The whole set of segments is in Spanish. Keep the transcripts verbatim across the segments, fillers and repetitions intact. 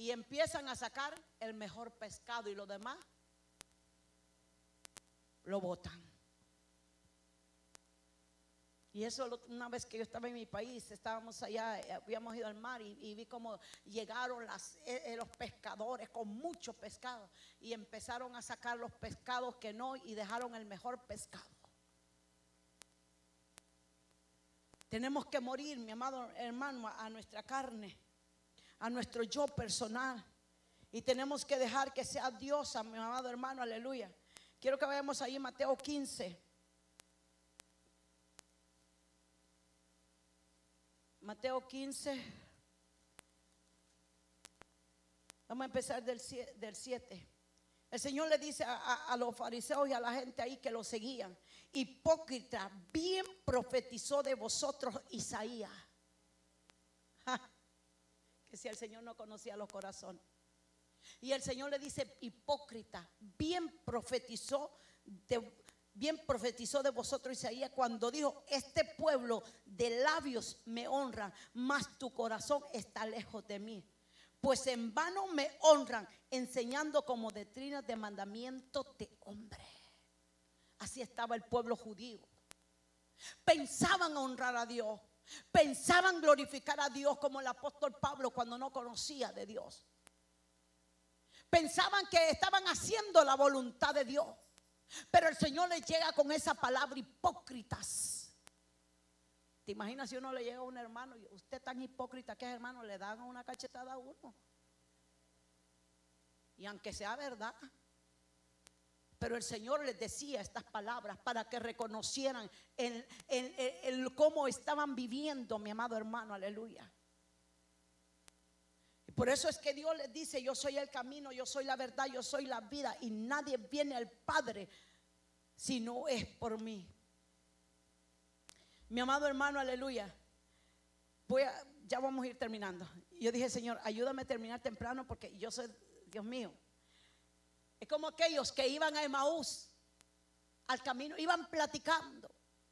y empiezan a sacar el mejor pescado y lo demás lo botan. Y eso, una vez que yo estaba en mi país, estábamos allá, habíamos ido al mar y, y vi cómo llegaron las, eh, los pescadores con mucho pescado y empezaron a sacar los pescados que no y dejaron el mejor pescado. Tenemos que morir, mi amado hermano, a nuestra carne, a nuestro yo personal, y tenemos que dejar que sea Dios, a mi amado hermano, aleluya. Quiero que vayamos ahí Mateo quince. Mateo quince. Vamos a empezar del siete. El Señor le dice a, a, a los fariseos y a la gente ahí que lo seguían: hipócrita, bien profetizó de vosotros Isaías. Ja, que si el Señor no conocía los corazones. Y el Señor le dice: hipócrita, bien profetizó de Bien profetizó de vosotros Isaías cuando dijo: este pueblo de labios me honra, mas tu corazón está lejos de mí. Pues en vano me honran, enseñando como doctrinas de mandamientos de hombre. Así estaba el pueblo judío. Pensaban honrar a Dios, pensaban glorificar a Dios, como el apóstol Pablo cuando no conocía de Dios. Pensaban que estaban haciendo la voluntad de Dios. Pero el Señor les llega con esa palabra: hipócritas. ¿Te imaginas si uno le llega a un hermano y usted tan hipócrita que es, hermano, le dan una cachetada a uno? Y aunque sea verdad, pero el Señor les decía estas palabras para que reconocieran el, el, el, el cómo estaban viviendo, mi amado hermano, aleluya. Y por eso es que Dios les dice: yo soy el camino, yo soy la verdad, yo soy la vida, y nadie viene al Padre si no es por mí. Mi amado hermano, aleluya. Voy a, ya vamos a ir terminando. Yo dije: Señor, ayúdame a terminar temprano, porque yo soy, Dios mío. Es como aquellos que iban a Emaús, al camino, iban platicando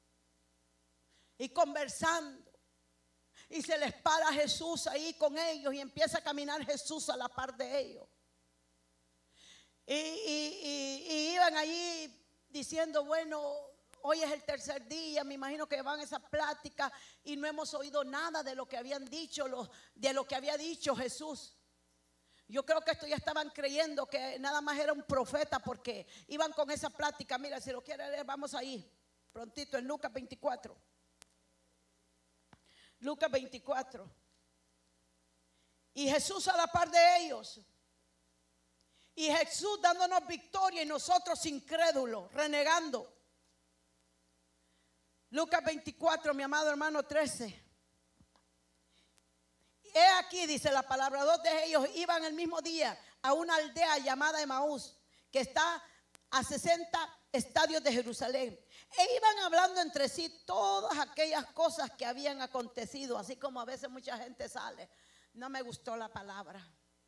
y conversando, y se les para Jesús ahí con ellos y empieza a caminar Jesús a la par de ellos. Y, y, y, y iban allí diciendo: bueno, hoy es el tercer día, me imagino que van a esa plática y no hemos oído nada de lo que habían dicho, los, de lo que había dicho Jesús. Yo creo que esto ya estaban creyendo que nada más era un profeta, porque iban con esa plática. Mira, si lo quiere leer, vamos ahí prontito en Lucas veinticuatro. Lucas veinticuatro. Y Jesús a la par de ellos. Y Jesús dándonos victoria y nosotros incrédulos, renegando. Lucas veinticuatro, mi amado hermano, trece. He aquí, dice la palabra, dos de ellos iban el mismo día a una aldea llamada Emaús, que está a sesenta estadios de Jerusalén. E iban hablando entre sí todas aquellas cosas que habían acontecido. Así como a veces mucha gente sale: no me gustó la palabra,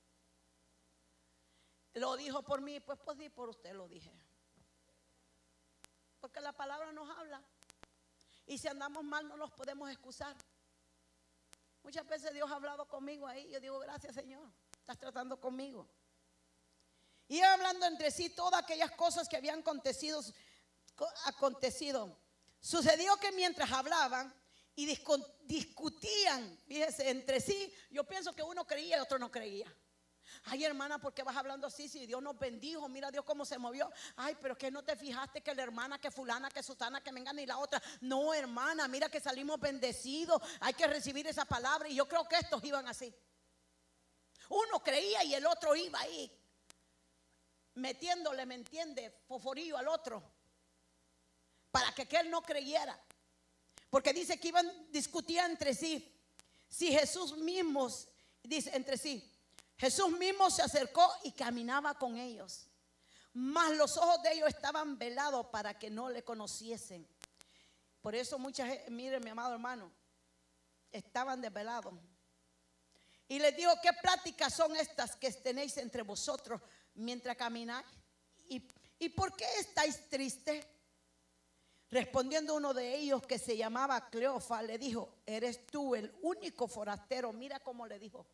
lo dijo por mí, pues pues sí, por usted lo dije. Porque la palabra nos habla, y si andamos mal no nos podemos excusar. Muchas veces Dios ha hablado conmigo ahí, yo digo: gracias, Señor, estás tratando conmigo. Y hablando entre sí todas aquellas cosas que habían acontecido, acontecido. Sucedió que mientras hablaban y discutían, fíjese, entre sí, yo pienso que uno creía y el otro no creía. Ay, hermana, ¿por qué vas hablando así? Si Dios nos bendijo, mira Dios cómo se movió. Ay, pero que no te fijaste que la hermana, que fulana, que sutana, que venga ni la otra. No, hermana, mira que salimos bendecidos. Hay que recibir esa palabra. Y yo creo que estos iban así. Uno creía y el otro iba ahí, metiéndole, ¿me entiende?, foforillo al otro, para que aquel no creyera. Porque dice que iban, discutían entre sí. Si Jesús mismo, dice entre sí, Jesús mismo se acercó y caminaba con ellos, mas los ojos de ellos estaban velados para que no le conociesen. Por eso mucha gente, miren, mi amado hermano, estaban desvelados. Y les dijo: ¿qué pláticas son estas que tenéis entre vosotros mientras camináis? ¿Y, y por qué estáis tristes? Respondiendo uno de ellos, que se llamaba Cleofas, le dijo: ¿eres tú el único forastero? Mira cómo le dijo: